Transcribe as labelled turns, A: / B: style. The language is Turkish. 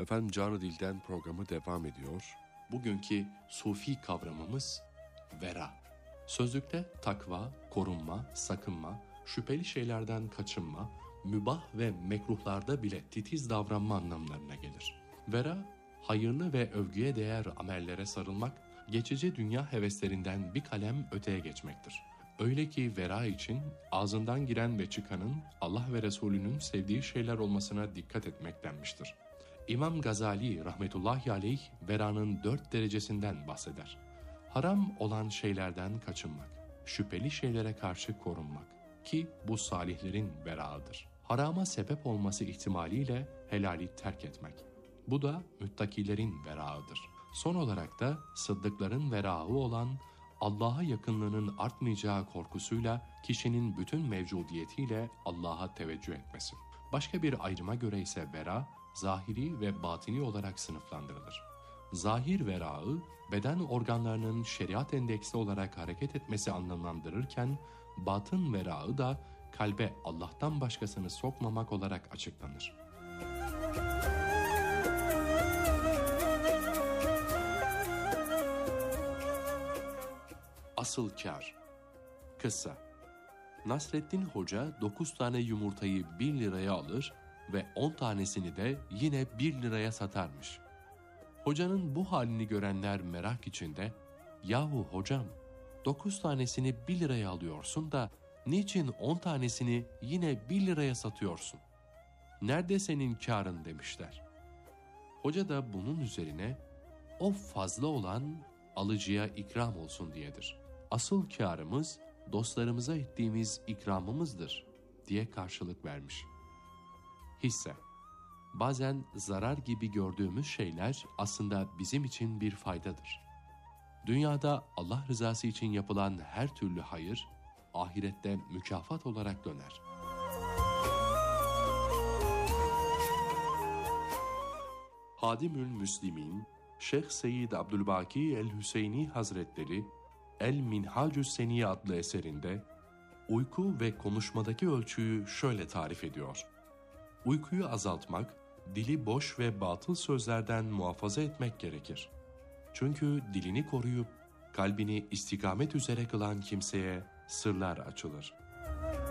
A: Efendim Canı Dil'den programı devam ediyor. Bugünkü sufi kavramımız vera. Sözlükte takva, korunma, sakınma, şüpheli şeylerden kaçınma, mübah ve mekruhlarda bile titiz davranma anlamlarına gelir. Vera, hayırlı ve övgüye değer amellere sarılmak, geçici dünya heveslerinden bir kalem öteye geçmektir. Öyle ki vera için ağzından giren ve çıkanın Allah ve Resulünün sevdiği şeyler olmasına dikkat etmek denmiştir. İmam Gazali rahmetullahi aleyh veranın 4 derecesinden bahseder. Haram olan şeylerden kaçınmak, şüpheli şeylere karşı korunmak ki bu salihlerin verağıdır. Harama sebep olması ihtimaliyle helali terk etmek. Bu da müttakilerin verağıdır. Son olarak da sıddıkların verağı olan Allah'a yakınlığının artmayacağı korkusuyla kişinin bütün mevcudiyetiyle Allah'a teveccüh etmesi. Başka bir ayrıma göre ise vera, zahiri ve batini olarak sınıflandırılır. Zahir verağı, beden organlarının şeriat endeksli olarak hareket etmesi anlamlandırırken, batın verağı da kalbe Allah'tan başkasını sokmamak olarak açıklanır. Asıl kâr. Kıssa. Nasreddin Hoca 9 tane yumurtayı 1 liraya alır ve 10 tanesini de yine 1 liraya satarmış. Hocanın bu halini görenler merak içinde, "Yahu hocam, 9 tanesini 1 liraya alıyorsun da niçin 10 tanesini yine 1 liraya satıyorsun? Nerede senin kârın?" demişler. Hoca da bunun üzerine, "O fazla olan alıcıya ikram olsun diyedir. Asıl kârımız dostlarımıza ettiğimiz ikramımızdır," diye karşılık vermiş. Hisse. Bazen zarar gibi gördüğümüz şeyler aslında bizim için bir faydadır. Dünyada Allah rızası için yapılan her türlü hayır, ahirette mükafat olarak döner. Hadimül Müslimin, Şeyh Seyyid Abdülbaki el-Hüseyni Hazretleri, El-Minhacü Seniye adlı eserinde, uyku ve konuşmadaki ölçüyü şöyle tarif ediyor. Uykuyu azaltmak, dili boş ve batıl sözlerden muhafaza etmek gerekir. Çünkü dilini koruyup kalbini istikamet üzere kılan kimseye sırlar açılır.